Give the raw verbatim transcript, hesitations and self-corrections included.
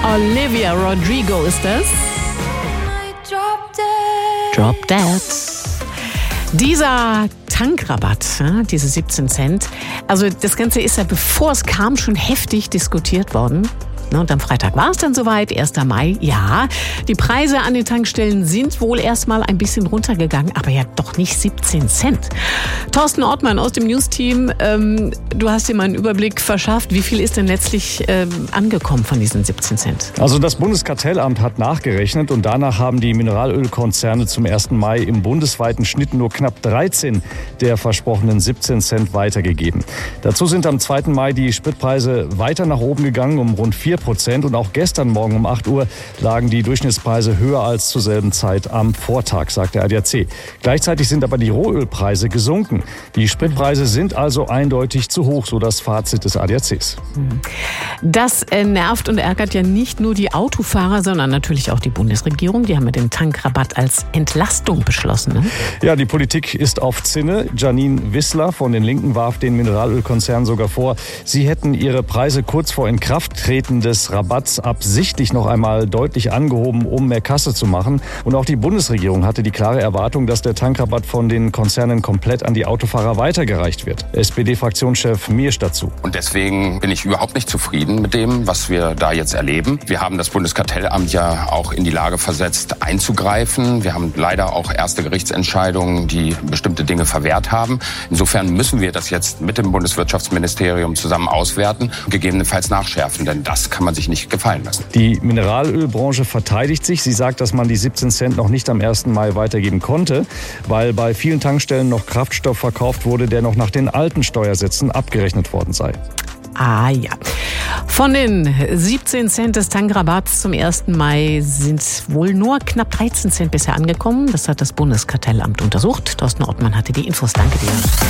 Olivia Rodrigo ist das. Drop Dead. Dieser Tankrabatt, diese siebzehn Cent, also das Ganze ist ja, bevor es kam, schon heftig diskutiert worden. Und am Freitag war es dann soweit, erster Mai. Ja, die Preise an den Tankstellen sind wohl erstmal ein bisschen runtergegangen, aber ja doch nicht siebzehn Cent. Thorsten Ortmann aus dem News-Team, ähm, du hast dir mal einen Überblick verschafft. Wie viel ist denn letztlich ähm, angekommen von diesen siebzehn Cent? Also das Bundeskartellamt hat nachgerechnet und danach haben die Mineralölkonzerne zum ersten Mai im bundesweiten Schnitt nur knapp dreizehn der versprochenen siebzehn Cent weitergegeben. Dazu sind am zweiten Mai die Spritpreise weiter nach oben gegangen, um rund vier Prozent. Und auch gestern Morgen um acht Uhr lagen die Durchschnittspreise höher als zur selben Zeit am Vortag, sagt der A D A C. Gleichzeitig sind aber die Rohölpreise gesunken. Die Spritpreise sind also eindeutig zu hoch, so das Fazit des A D A Cs. Das nervt und ärgert ja nicht nur die Autofahrer, sondern natürlich auch die Bundesregierung. Die haben ja den Tankrabatt als Entlastung beschlossen. Ne? Ja, die Politik ist auf Zinne. Janine Wissler von den Linken warf den Mineralölkonzernen sogar vor, sie hätten ihre Preise kurz vor Inkrafttreten des Rabatts absichtlich noch einmal deutlich angehoben, um mehr Kasse zu machen. Und auch die Bundesregierung hatte die klare Erwartung, dass der Tankrabatt von den Konzernen komplett an die Autofahrer weitergereicht wird. S P D-Fraktionschef Miersch dazu. Und deswegen bin ich überhaupt nicht zufrieden mit dem, was wir da jetzt erleben. Wir haben das Bundeskartellamt ja auch in die Lage versetzt, einzugreifen. Wir haben leider auch erste Gerichtsentscheidungen, die bestimmte Dinge verwehrt haben. Insofern müssen wir das jetzt mit dem Bundeswirtschaftsministerium zusammen auswerten und gegebenenfalls nachschärfen, denn das kann man sich nicht gefallen lassen. Die Mineralölbranche verteidigt sich. Sie sagt, dass man die siebzehn Cent noch nicht am ersten Mai weitergeben konnte, weil bei vielen Tankstellen noch Kraftstoff verkauft wurde, der noch nach den alten Steuersätzen abgerechnet worden sei. Ah ja. Von den siebzehn Cent des Tankrabatts zum ersten Mai sind wohl nur knapp dreizehn Cent bisher angekommen. Das hat das Bundeskartellamt untersucht. Thorsten Ortmann hatte die Infos. Danke dir.